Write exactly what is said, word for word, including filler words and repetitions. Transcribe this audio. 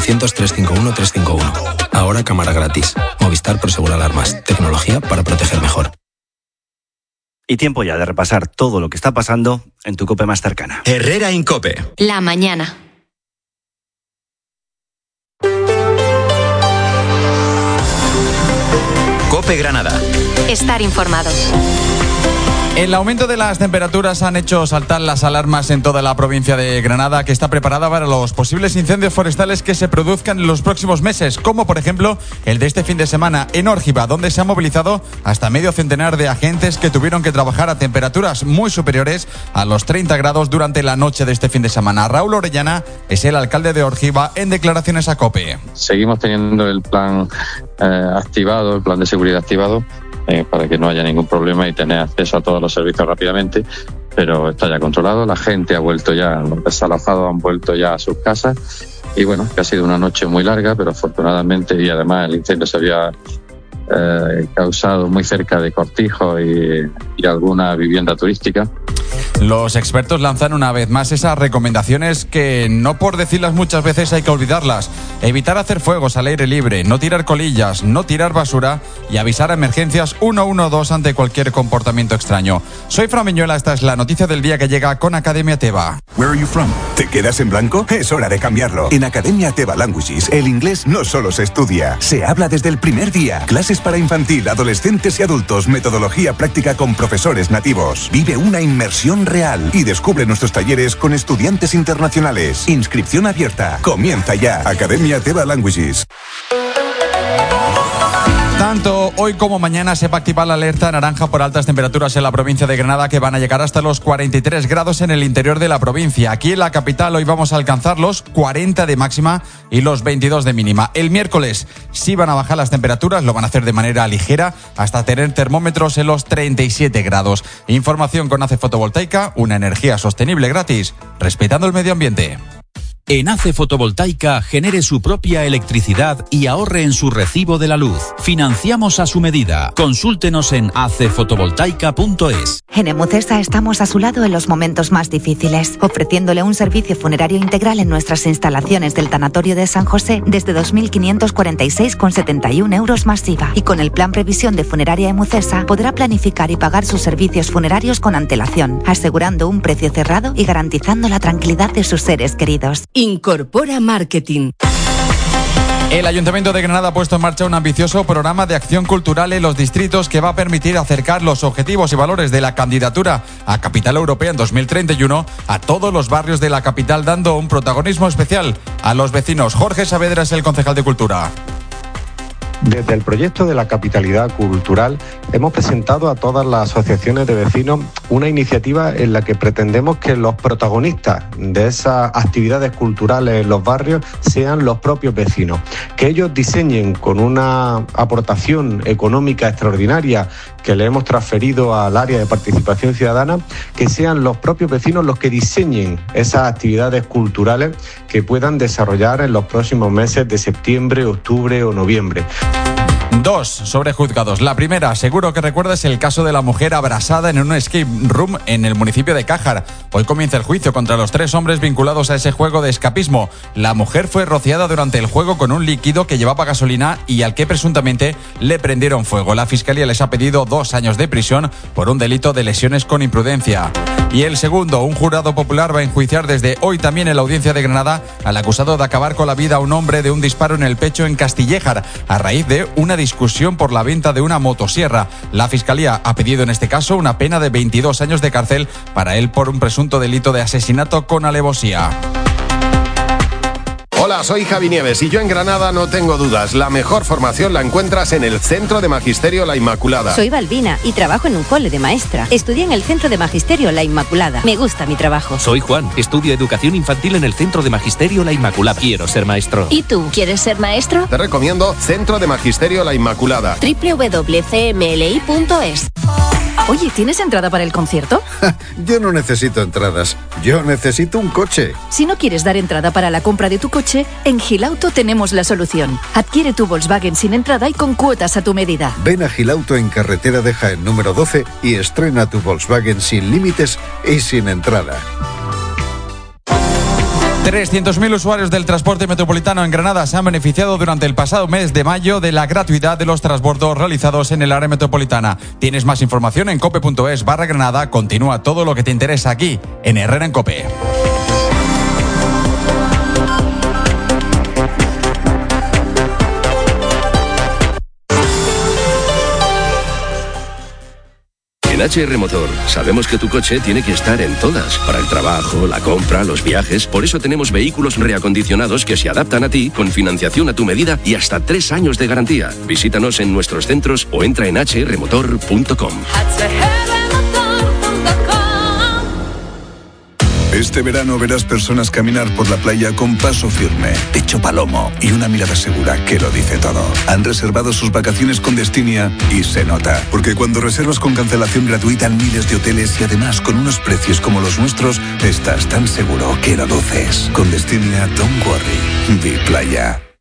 novecientos, trescientos cincuenta y uno, trescientos cincuenta y uno. Ahora cámara gratis. Movistar Prosegur Alarmas. Tecnología para proteger mejor. Y tiempo ya de repasar todo lo que está pasando en tu COPE más cercana. Herrera Incope. La mañana. COPE Granada. Estar informado. El aumento de las temperaturas han hecho saltar las alarmas en toda la provincia de Granada, que está preparada para los posibles incendios forestales que se produzcan en los próximos meses, como por ejemplo el de este fin de semana en Órgiva, donde se ha movilizado hasta medio centenar de agentes que tuvieron que trabajar a temperaturas muy superiores a los treinta grados durante la noche de este fin de semana. Raúl Orellana es el alcalde de Órgiva en declaraciones a COPE. Seguimos teniendo el plan eh, activado, el plan de seguridad activado, Eh, para que no haya ningún problema y tener acceso a todos los servicios rápidamente, pero está ya controlado, la gente ha vuelto ya, los desalojados han vuelto ya a sus casas y bueno, que ha sido una noche muy larga, pero afortunadamente, y además el incendio se había eh, causado muy cerca de Cortijo y, y alguna vivienda turística. Los expertos lanzan una vez más esas recomendaciones que, no por decirlas muchas veces, hay que olvidarlas. Evitar hacer fuegos al aire libre, no tirar colillas, no tirar basura y avisar a emergencias uno uno dos ante cualquier comportamiento extraño. Soy Fran Miñuela, esta es la noticia del día que llega con Academia Teva. Where are you from? ¿Te quedas en blanco? Es hora de cambiarlo. En Academia Teva Languages, el inglés no solo se estudia, se habla desde el primer día. Clases para infantil, adolescentes y adultos, metodología práctica con profesores nativos. Vive una inmersión real y descubre nuestros talleres con estudiantes internacionales. Inscripción abierta. Comienza ya. Academia Teva Languages. Tanto hoy como mañana se va a activar la alerta naranja por altas temperaturas en la provincia de Granada, que van a llegar hasta los cuarenta y tres grados en el interior de la provincia. Aquí en la capital hoy vamos a alcanzar los cuarenta de máxima y los veintidós de mínima. El miércoles sí van a bajar las temperaturas, lo van a hacer de manera ligera hasta tener termómetros en los treinta y siete grados. Información con A C E Fotovoltaica, una energía sostenible gratis, respetando el medio ambiente. En A C E Fotovoltaica genere su propia electricidad y ahorre en su recibo de la luz. Financiamos a su medida. Consúltenos en a c fotovoltaica punto es. En Emucesa estamos a su lado en los momentos más difíciles, ofreciéndole un servicio funerario integral en nuestras instalaciones del Tanatorio de San José desde dos mil quinientos cuarenta y seis con setenta y uno euros más I V A. Y con el plan Previsión de Funeraria Emucesa podrá planificar y pagar sus servicios funerarios con antelación, asegurando un precio cerrado y garantizando la tranquilidad de sus seres queridos. Incorpora Marketing. El Ayuntamiento de Granada ha puesto en marcha un ambicioso programa de acción cultural en los distritos que va a permitir acercar los objetivos y valores de la candidatura a Capital Europea en dos mil treinta y uno a todos los barrios de la capital, dando un protagonismo especial a los vecinos. Jorge Saavedra es el concejal de Cultura. Desde el proyecto de la capitalidad cultural hemos presentado a todas las asociaciones de vecinos una iniciativa en la que pretendemos que los protagonistas de esas actividades culturales en los barrios sean los propios vecinos, que ellos diseñen con una aportación económica extraordinaria que le hemos transferido al área de participación ciudadana, que sean los propios vecinos los que diseñen esas actividades culturales que puedan desarrollar en los próximos meses de septiembre, octubre o noviembre. Dos sobrejuzgados. La primera, seguro que recuerdas el caso de la mujer abrasada en un escape room en el municipio de Cájar. Hoy comienza el juicio contra los tres hombres vinculados a ese juego de escapismo. La mujer fue rociada durante el juego con un líquido que llevaba gasolina y al que presuntamente le prendieron fuego. La Fiscalía les ha pedido dos años de prisión por un delito de lesiones con imprudencia. Y el segundo, un jurado popular va a enjuiciar desde hoy también en la audiencia de Granada al acusado de acabar con la vida a un hombre de un disparo en el pecho en Castillejar, a raíz de una discusión por la venta de una motosierra. La Fiscalía ha pedido en este caso una pena de veintidós años de cárcel para él por un presunto delito de asesinato con alevosía. Hola, soy Javi Nieves y yo en Granada no tengo dudas. La mejor formación la encuentras en el Centro de Magisterio La Inmaculada. Soy Balbina y trabajo en un cole de maestra. Estudié en el Centro de Magisterio La Inmaculada. Me gusta mi trabajo. Soy Juan, estudio Educación Infantil en el Centro de Magisterio La Inmaculada. Quiero ser maestro. ¿Y tú, quieres ser maestro? Te recomiendo Centro de Magisterio La Inmaculada. doble u doble u doble u punto c m l i punto es. Oye, ¿tienes entrada para el concierto? Yo no necesito entradas, yo necesito un coche. Si no quieres dar entrada para la compra de tu coche, en Gilauto tenemos la solución. Adquiere tu Volkswagen sin entrada y con cuotas a tu medida. Ven a Gilauto en carretera de Jaén número doce y estrena tu Volkswagen sin límites y sin entrada. trescientos mil usuarios del transporte metropolitano en Granada se han beneficiado durante el pasado mes de mayo de la gratuidad de los transbordos realizados en el área metropolitana. Tienes más información en cope.es barra Granada. Continúa todo lo que te interesa aquí, en Herrera en Cope. En H R Motor sabemos que tu coche tiene que estar en todas, para el trabajo, la compra, los viajes. Por eso tenemos vehículos reacondicionados que se adaptan a ti, con financiación a tu medida y hasta tres años de garantía. Visítanos en nuestros centros o entra en h r motor punto com. Este verano verás personas caminar por la playa con paso firme, pecho palomo y una mirada segura que lo dice todo. Han reservado sus vacaciones con Destinia y se nota, porque cuando reservas con cancelación gratuita en miles de hoteles y además con unos precios como los nuestros, estás tan seguro que lo luces. Con Destinia, don't worry, di playa.